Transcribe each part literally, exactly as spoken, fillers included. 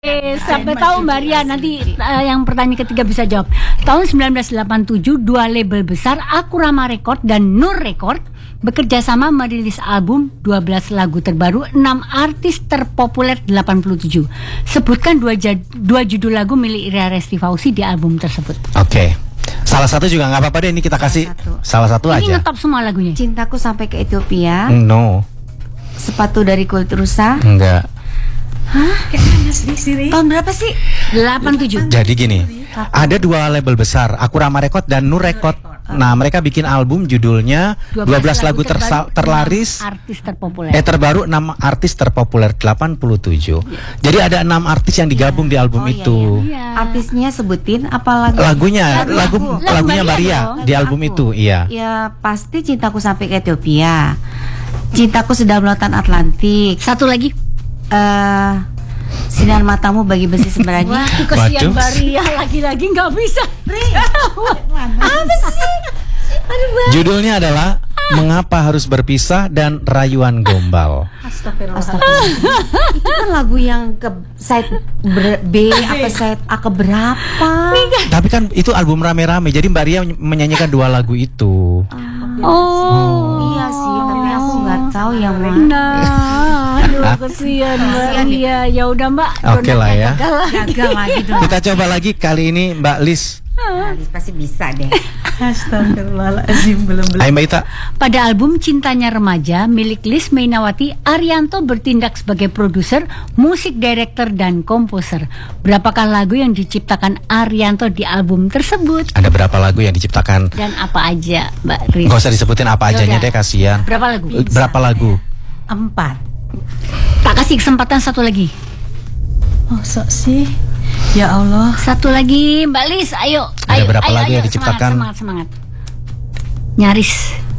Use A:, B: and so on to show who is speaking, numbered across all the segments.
A: Eh, sampai tahu Mbak Ria nanti uh, yang pertanyaan ketiga bisa jawab. Tahun sembilan belas delapan puluh tujuh dua label besar Akurama Record dan Nur Record bekerja sama merilis album dua belas lagu terbaru enam artis terpopuler delapan puluh tujuh. Sebutkan dua, jad, dua judul lagu milik Ria Resti Fauzi di album tersebut.
B: Oke. Okay. Salah satu juga nggak apa-apa deh, ini kita kasih salah satu, salah satu
A: ini
B: aja. Ini
A: ngetop semua lagunya.
C: Cintaku Sampai ke Ethiopia.
B: No.
C: Sepatu dari Kulit Rusa.
B: Enggak.
C: Hah? Tahun berapa sih?
A: delapan puluh tujuh.
B: Jadi gini, ada dua label besar, Akurama Record dan Nur Record. Nah, mereka bikin album judulnya dua belas lagu tersa- terlaris,
A: artis terpopuler.
B: Eh terbaru enam artis terpopuler delapan puluh tujuh. Yeah. Jadi ada enam artis yang digabung yeah. di album
C: oh,
B: itu.
C: Iya, iya. Yeah. Artisnya sebutin apa lagu?
B: Lagunya, lagu, lagu lagunya Maria di album
C: aku.
B: itu, iya.
C: Ya pasti Cintaku Sampai ke Ethiopia, Cintaku Sedalam Lautan Atlantik.
A: Satu lagi.
C: Uh, Sinar Matamu Bagi Besi Sembrani.
A: Wah, kesian Maria lagi-lagi nggak bisa.
C: Apa sih? Aduh,
B: judulnya adalah Mengapa Harus Berpisah dan Rayuan Gombal.
C: Astagfirullah. Astagfirullah. Itu kan lagu yang ke side B apa side A ke berapa?
B: Tapi kan itu album rame-rame, jadi Mbak Ria menyanyikan dua lagu itu.
A: Oh, oh.
C: Iya sih, tapi aku nggak tahu yang mana.
A: Nah, aduh kesian Mbak Ria. Ya udah Mbak.
B: Oke lah ya.
C: Gagal lagi dong.
B: Kita coba lagi kali ini Mbak Lis.
C: Nah, Lis pasti bisa deh.
D: Astagfirullahaladzim, belum belum.
B: Ayo Mbak Ita.
A: Pada album Cintanya Remaja milik Lis Mainawati, Arianto bertindak sebagai produser, musik director dan komposer. Berapakah lagu yang diciptakan Arianto di album tersebut?
B: Ada berapa lagu yang diciptakan?
A: Dan apa aja, Mbak Ris?
B: Gak usah disebutin apa ajanya deh, kasihan.
A: Berapa lagu?
B: Berapa lagu?
C: Empat.
A: Tak kasih kesempatan satu lagi.
D: Oh, sok sih. Ya Allah.
A: Satu lagi Mbak Lis, ayo.
B: Ada
A: ayo,
B: berapa
A: ayo,
B: lagu
A: ayo,
B: yang diciptakan?
A: Semangat, semangat, semangat. Nyaris.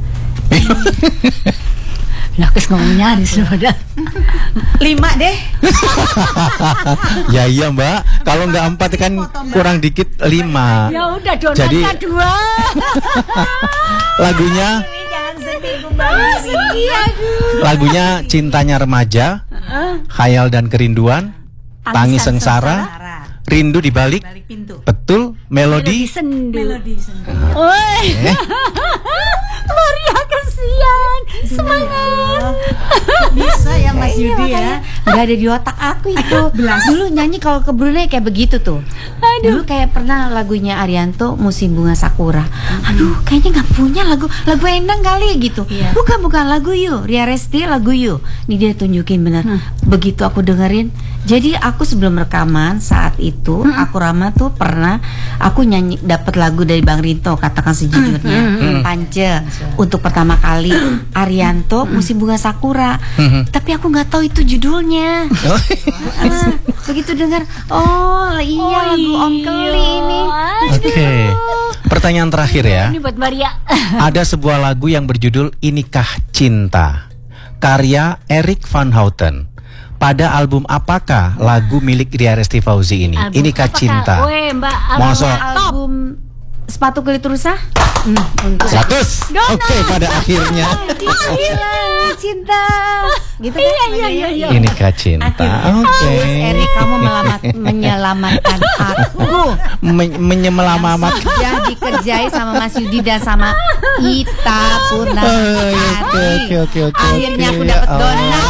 A: Lah, kes ngomong nyaris loh dah.
D: Lima deh.
B: Ya iya Mbak, kalau nggak empat kan kurang dikit lima.
A: Ya udah donatnya
B: jadi
A: dua.
B: Lagunya lagunya Cintanya Remaja, Khayal dan Kerinduan, Tangis Sengsara, Rindu di Balik Pintu. Betul, Melodi,
A: Melodi Sendu.
D: Melodi Sendu.
A: Oi.
B: Eh?
A: Maria kasihan. Semangat.
D: Bisa ya Mas Yudi ya.
C: Gak ada di otak aku itu. Dulu nyanyi kalau ke Brunei kayak begitu tuh. Aduh. Dulu kayak pernah lagunya Arianto Musim Bunga Sakura. Aduh, kayaknya nggak punya lagu lagu Endang kali gitu. Iya. Bukan bukan lagu You, Ria Resti lagu You. Nih dia tunjukin benar. Hmm. Begitu aku dengerin. Jadi aku sebelum rekaman saat itu hmm. Akurama tuh pernah aku nyanyi dapat lagu dari Bang Rinto, Katakan Sejujurnya, hmm. Hmm. Pance untuk pertama kali Arianto Musim Bunga Sakura. Hmm. Tapi aku nggak tahu itu judulnya. Oh. uh, begitu dengar, oh iya oh, lagu Om Keli ini.
B: Oke. Okay. Pertanyaan terakhir ya.
A: Ini buat Maria.
B: Ada sebuah lagu yang berjudul Inikah Cinta, karya Erik van Houten. Pada album apakah lagu milik Ria Resti Fauzi ini? Album Inikah apakah? Cinta.
A: Weh, Mbak,
B: album,
C: album Sepatu Kulit Rusa. Hmm, untuk
B: seratus. Oke, okay, pada akhirnya.
C: Cinta. Gitu kan?
A: Iya, iya, iya, iya.
B: Inikah Cinta. Oke. Okay.
C: Erik, kamu melamat, menyelamatkan aku.
B: Men- menyelamat.
C: Sudah dikerjai sama Mas Yudi dan sama Ita Purna.
B: Oke, oke, oke, oke.
C: Akhirnya aku dapat donat.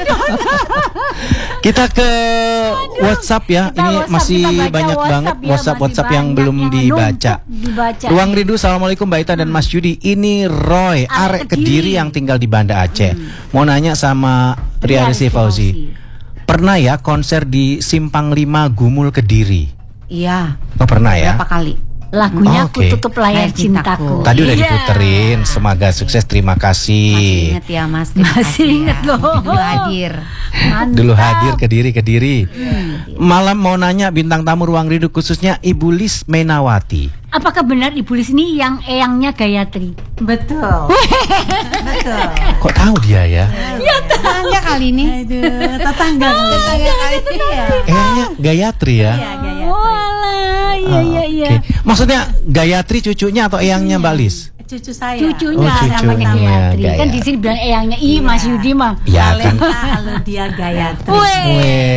B: Kita ke WhatsApp ya.
A: Kita
B: ini
A: WhatsApp,
B: masih banyak
A: WhatsApp
B: banget
A: ya,
B: WhatsApp WhatsApp yang belum
A: yang
B: dibaca.
A: dibaca.
B: Ruang Rindu, assalamualaikum Mbak Ita dan Mas Yudi. Ini Roy, arek Kediri yang tinggal di Banda Aceh. Hmm. Mau nanya sama Ria Resti Fauzi. Pernah ya konser di Simpang lima Gumul Kediri?
C: Iya.
B: Oh, pernah ya?
C: Berapa kali?
A: Lagunya
B: oh, okay.
A: Aku Tutup Layar Cintaku.
B: Tadi udah
A: yeah.
B: diputerin. Semoga sukses, terima kasih.
C: Masih inget ya Mas.
A: Masih inget
C: ya.
A: loh.
C: Dulu hadir.
A: Mantap.
B: Dulu hadir Kediri Kediri. Hmm. Malam mau nanya bintang tamu Ruang Rindu khususnya Ibu Lis Mainawati.
A: Apakah benar Ibu Lis ini yang eyangnya Gayatri?
D: Betul. Betul.
B: Kok tahu dia ya?
A: Ya
C: tetangga kali ini.
D: Aduh, tetangga. Tetangga kali ini ya.
B: Eyangnya Gayatri ya?
D: Iya, Gayatri.
A: Walah, iya iya iya.
B: Okay. Maksudnya Gayatri cucunya atau eyangnya Mbak Lis?
D: Cucu saya.
A: Cucunya,
B: oh, cucunya
A: namanya Gayatri.
B: Gayatri.
A: Kan di sini bilang eyangnya I, Mas Yudi mah.
B: Ya kan.
D: Kalau dia Gayatri.
A: Weh.